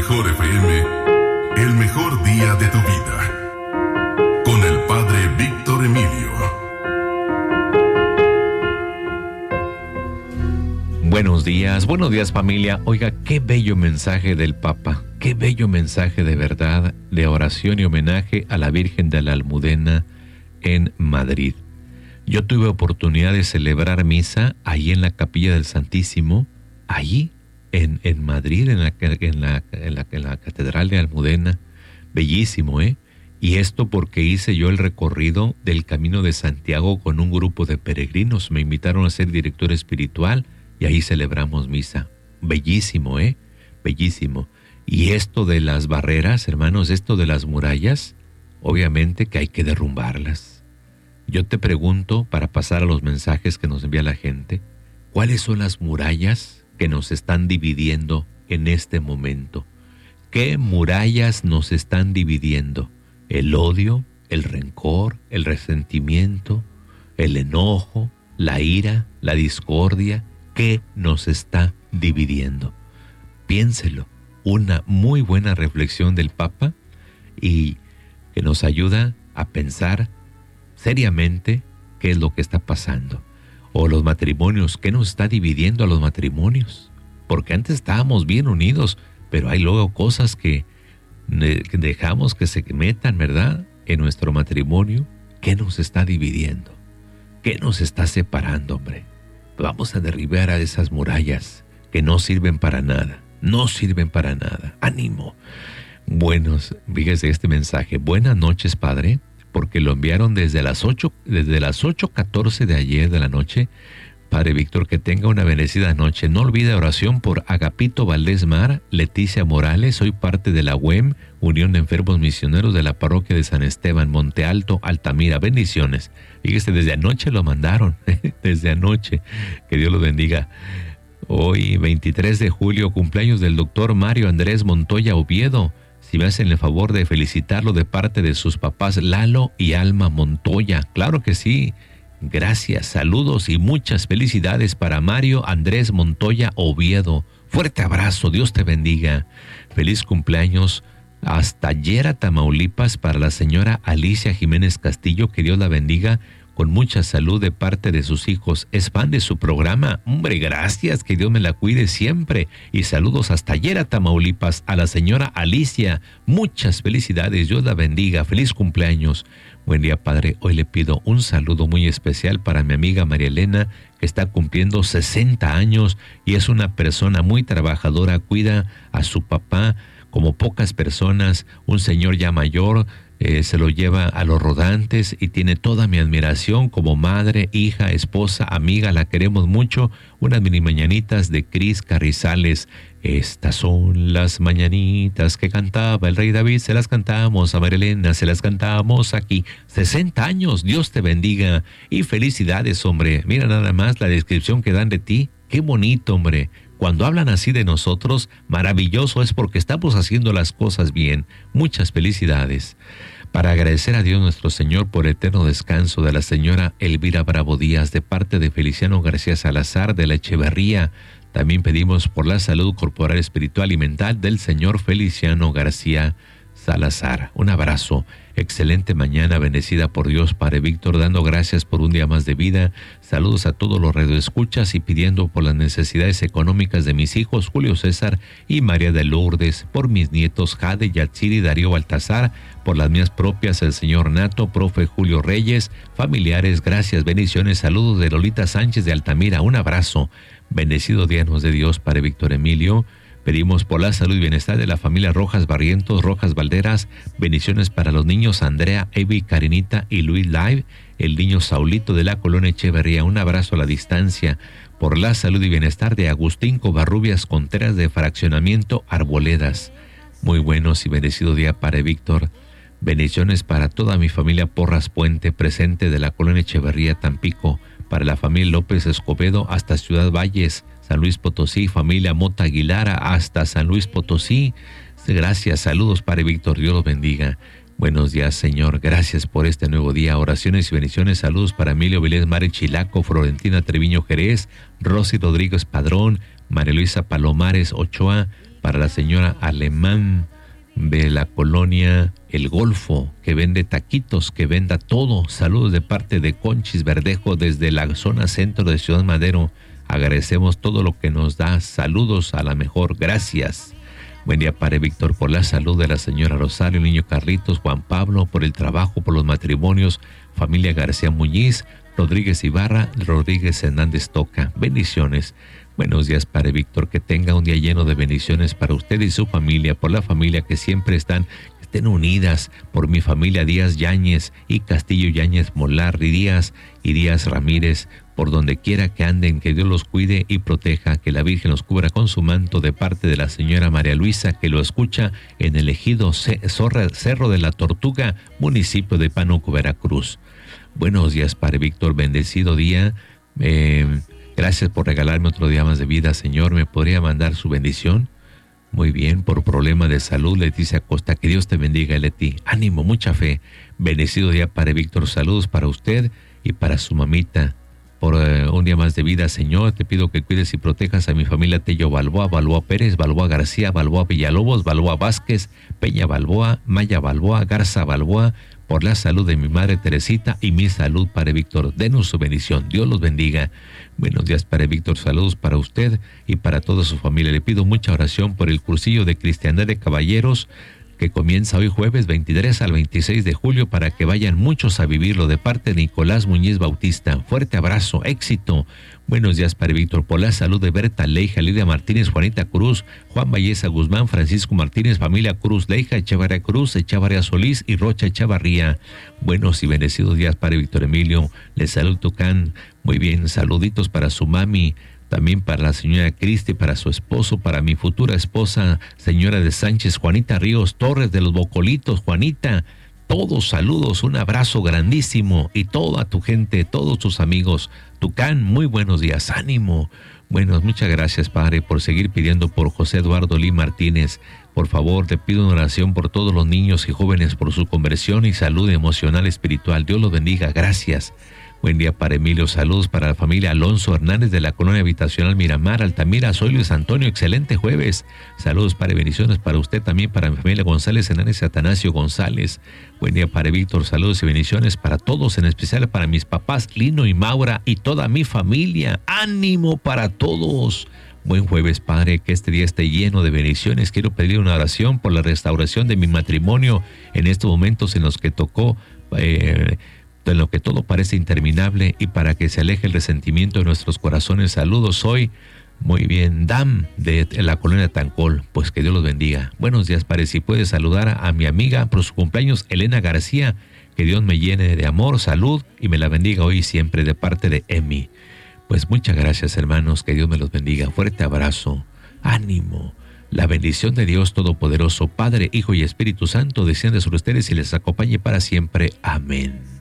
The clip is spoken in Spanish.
mejor FM, el mejor día de tu vida. Con el Padre Víctor Emilio. Buenos días familia. Oiga, qué bello mensaje del Papa, qué bello mensaje de verdad, de oración y homenaje a la Virgen de la Almudena en Madrid. Yo tuve oportunidad de celebrar misa ahí en la Capilla del Santísimo, allí en Madrid, en la Catedral de Almudena. Bellísimo, ¿eh? Y esto porque hice yo el recorrido del Camino de Santiago con un grupo de peregrinos. Me invitaron a ser director espiritual y ahí celebramos misa. Bellísimo, ¿eh? Bellísimo. Y esto de las barreras, hermanos, esto de las murallas, obviamente que hay que derrumbarlas. Yo te pregunto, para pasar a los mensajes que nos envía la gente, ¿cuáles son las murallas que nos están dividiendo en este momento? ¿Qué murallas nos están dividiendo? El odio, el rencor, el resentimiento, el enojo, la ira, la discordia. ¿Qué nos está dividiendo? Piénselo. Una muy buena reflexión del Papa y que nos ayuda a pensar seriamente qué es lo que está pasando. O los matrimonios, ¿qué nos está dividiendo a los matrimonios? Porque antes estábamos bien unidos, pero hay luego cosas que dejamos que se metan, ¿verdad?, en nuestro matrimonio. ¿Qué nos está dividiendo? ¿Qué nos está separando, hombre? Vamos a derribar a esas murallas que no sirven para nada. No sirven para nada. ¡Ánimo! Fíjese este mensaje. Buenas noches, Padre, porque lo enviaron desde las 8:14 de ayer de la noche. Padre Víctor, que tenga una bendecida noche. No olvide oración por Agapito Valdés Mar, Leticia Morales. Soy parte de la UEM, Unión de Enfermos Misioneros de la Parroquia de San Esteban, Monte Alto, Altamira. Bendiciones. Fíjese, desde anoche lo mandaron. Desde anoche. Que Dios lo bendiga. Hoy, 23 de julio, cumpleaños del doctor Mario Andrés Montoya Oviedo. Si me hacen el favor de felicitarlo de parte de sus papás Lalo y Alma Montoya. Claro que sí. Gracias, saludos y muchas felicidades para Mario Andrés Montoya Oviedo. Fuerte abrazo, Dios te bendiga. Feliz cumpleaños hasta Yera, Tamaulipas, para la señora Alicia Jiménez Castillo. Que Dios la bendiga con mucha salud de parte de sus hijos. Es fan de su programa. Hombre, gracias, que Dios me la cuide siempre. Y saludos hasta Yera, Tamaulipas, a la señora Alicia. Muchas felicidades, Dios la bendiga. Feliz cumpleaños. Buen día, Padre. Hoy le pido un saludo muy especial para mi amiga María Elena, que está cumpliendo 60 años y es una persona muy trabajadora. Cuida a su papá como pocas personas. Un señor ya mayor, se lo lleva a los rodantes y tiene toda mi admiración como madre, hija, esposa, amiga. La queremos mucho. Unas mini mañanitas de Cris Carrizales. Estas son las mañanitas que cantaba el rey David. Se las cantamos a María Elena, se las cantamos aquí. 60 años, Dios te bendiga y felicidades, hombre. Mira nada más la descripción que dan de ti. Qué bonito, hombre. Cuando hablan así de nosotros, maravilloso es porque estamos haciendo las cosas bien. Muchas felicidades. Para agradecer a Dios nuestro Señor por el eterno descanso de la señora Elvira Bravo Díaz, de parte de Feliciano García Salazar de la Echeverría. También pedimos por la salud corporal, espiritual y mental del señor Feliciano García Salazar. Un abrazo. Excelente mañana, bendecida por Dios, Padre Víctor, dando gracias por un día más de vida. Saludos a todos los radioescuchas y pidiendo por las necesidades económicas de mis hijos, Julio César y María de Lourdes, por mis nietos Jade, Yatsiri y Darío Baltasar, por las mías propias, el señor Nato, profe Julio Reyes, familiares, gracias, bendiciones, saludos de Lolita Sánchez de Altamira. Un abrazo. Bendecido día nos de Dios, Padre Víctor Emilio. Pedimos por la salud y bienestar de la familia Rojas Barrientos, Rojas Valderas. Bendiciones para los niños Andrea, Evi, Karinita y Luis Live. El niño Saulito de la colonia Echeverría. Un abrazo a la distancia. Por la salud y bienestar de Agustín Covarrubias Contreras de Fraccionamiento Arboledas. Muy buenos y bendecido día, Padre Víctor. Bendiciones para toda mi familia Porras Puente, presente de la colonia Echeverría, Tampico. Para la familia López Escobedo hasta Ciudad Valles, San Luis Potosí, familia Mota Aguilara hasta San Luis Potosí. Gracias, saludos, Padre Víctor, Dios los bendiga. Buenos días, Señor, gracias por este nuevo día. Oraciones y bendiciones, saludos para Emilio Vilés Mare Chilaco, Florentina Treviño Jerez, Rosy Rodríguez Padrón, María Luisa Palomares Ochoa, para la señora Alemán de la colonia El Golfo, que vende taquitos, que venda todo. Saludos de parte de Conchis Verdejo desde la zona centro de Ciudad Madero. Agradecemos todo lo que nos da. Saludos a la mejor, gracias. Buen día, Padre Víctor, por la salud de la señora Rosario, el niño Carlitos, Juan Pablo, por el trabajo, por los matrimonios, familia García Muñiz, Rodríguez Ibarra, Rodríguez Hernández Toca. Bendiciones. Buenos días, Padre Víctor, que tenga un día lleno de bendiciones para usted y su familia, por la familia que siempre estén unidas, por mi familia Díaz Yáñez y Castillo Yáñez Molar y Díaz Ramírez, por donde quiera que anden, que Dios los cuide y proteja, que la Virgen los cubra con su manto, de parte de la señora María Luisa, que lo escucha en el ejido Cerro de la Tortuga, municipio de Pánuco, Veracruz. Buenos días, Padre Víctor, bendecido día. Gracias por regalarme otro día más de vida, Señor. ¿Me podría mandar su bendición? Muy bien, por problema de salud, Leticia Acosta. Que Dios te bendiga, Leti. Ánimo, mucha fe. Bendecido día, Padre Víctor. Saludos para usted y para su mamita. Por un día más de vida, Señor, te pido que cuides y protejas a mi familia Tello Balboa, Balboa Pérez, Balboa García, Balboa Villalobos, Balboa Vázquez, Peña Balboa, Maya Balboa, Garza Balboa, por la salud de mi madre Teresita y mi salud, Padre Víctor. Denos su bendición. Dios los bendiga. Buenos días, Padre Víctor. Saludos para usted y para toda su familia. Le pido mucha oración por el cursillo de Cristiandad de Caballeros que comienza hoy jueves 23 al 26 de julio para que vayan muchos a vivirlo, de parte de Nicolás Muñiz Bautista. Fuerte abrazo, éxito. Buenos días, Padre Víctor, por la salud de Berta Leija, Lidia Martínez, Juanita Cruz, Juan Valleza Guzmán, Francisco Martínez, familia Cruz Leija, Echevarría Cruz, Echevarría Solís y Rocha Echevarría. Buenos y bendecidos días, Padre Víctor Emilio. Les saludo, Tucán. Muy bien, saluditos para su mami, también para la señora Cristi, para su esposo, para mi futura esposa, señora de Sánchez, Juanita Ríos Torres de los Bocolitos. Juanita, todos saludos, un abrazo grandísimo, y toda tu gente, todos tus amigos. Tucán, muy buenos días, ánimo. Bueno, muchas gracias, Padre, por seguir pidiendo por José Eduardo Lee Martínez. Por favor, te pido una oración por todos los niños y jóvenes, por su conversión y salud emocional y espiritual. Dios los bendiga, gracias. Buen día, para Emilio. Saludos para la familia Alonso Hernández de la colonia habitacional Miramar, Altamira. Soy Luis Antonio. Excelente jueves. Saludos, para bendiciones para usted, también para mi familia González Hernández y Atanasio González. Buen día, para Víctor. Saludos y bendiciones para todos, en especial para mis papás Lino y Maura y toda mi familia. Ánimo para todos. Buen jueves, Padre, que este día esté lleno de bendiciones. Quiero pedir una oración por la restauración de mi matrimonio en estos momentos en los que tocó en lo que todo parece interminable, y para que se aleje el resentimiento de nuestros corazones. Saludos, soy muy bien, Dam, de la colonia Tancol. Pues que Dios los bendiga. Buenos días, Padre. Si puedes saludar a mi amiga por su cumpleaños, Elena García, que Dios me llene de amor, salud y me la bendiga hoy y siempre, de parte de Emi. Pues muchas gracias, hermanos, que Dios me los bendiga. Fuerte abrazo, ánimo. La bendición de Dios Todopoderoso, Padre, Hijo y Espíritu Santo, desciende sobre ustedes y les acompañe para siempre. Amén.